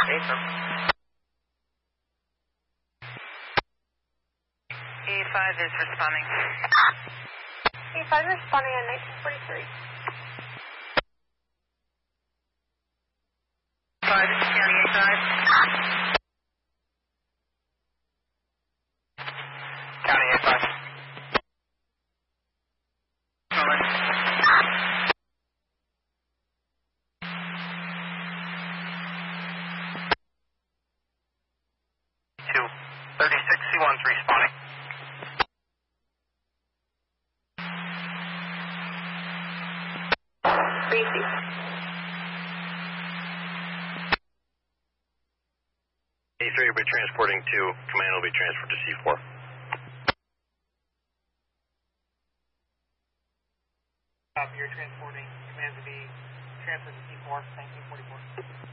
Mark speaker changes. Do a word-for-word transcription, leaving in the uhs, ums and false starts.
Speaker 1: E five is responding.
Speaker 2: E five is responding on nineteen forty-three.
Speaker 1: five, County A five.
Speaker 3: County A five. two, thirty-six C one's responding.
Speaker 2: Briefly.
Speaker 3: E three will be transporting to, command will be transferred to C four.
Speaker 4: Copy, you're transporting, command to be transferred to C four, nineteen forty-four.